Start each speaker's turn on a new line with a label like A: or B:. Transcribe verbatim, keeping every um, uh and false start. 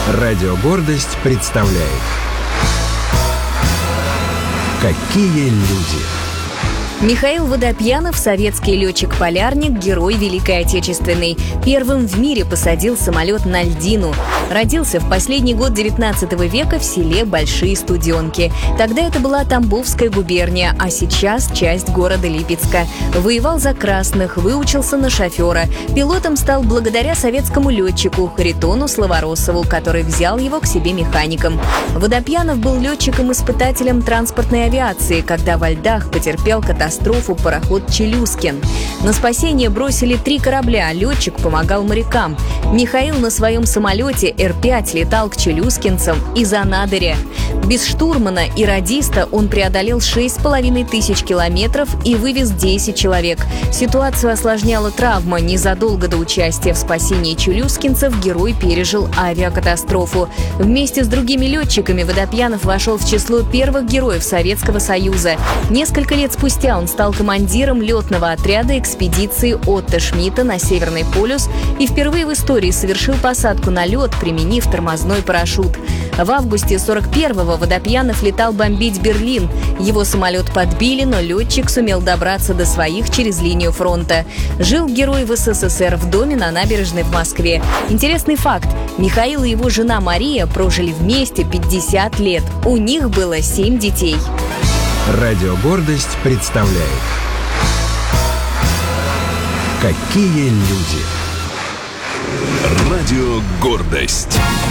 A: Радио «Гордость» представляет. Какие люди!
B: Михаил Водопьянов – советский летчик-полярник, герой Великой Отечественной. Первым в мире посадил самолет на льдину. Родился в последний год девятнадцатого века в селе Большие Студенки. Тогда это была Тамбовская губерния, а сейчас часть города Липецка. Воевал за красных, выучился на шофера. Пилотом стал благодаря советскому летчику Харитону Славоросову, который взял его к себе механиком. Водопьянов был летчиком-испытателем транспортной авиации, когда во льдах потерпел катастрофу. Катастрофу пароход «Челюскин». На спасение бросили три корабля, летчик помогал морякам. Михаил на своем самолете Эр пять летал к челюскинцам из Анадыря. Без штурмана и радиста он преодолел шесть с половиной тысяч километров и вывез десять человек. Ситуацию осложняла травма. Незадолго до участия в спасении челюскинцев герой пережил авиакатастрофу. Вместе с другими летчиками Водопьянов вошел в число первых героев Советского Союза. Несколько лет спустя он стал командиром летного отряда экспедиции Отто Шмидта на Северный полюс и впервые в истории совершил посадку на лед, применив тормозной парашют. В августе сорок первого Водопьянов летал бомбить Берлин. Его самолет подбили, но летчик сумел добраться до своих через линию фронта. Жил герой в эс эс эс эр в доме на набережной в Москве. Интересный факт. Михаил и его жена Мария прожили вместе пятьдесят лет. У них было семь детей.
A: Радио «Гордость» представляет. Какие люди!
C: Радио «Гордость».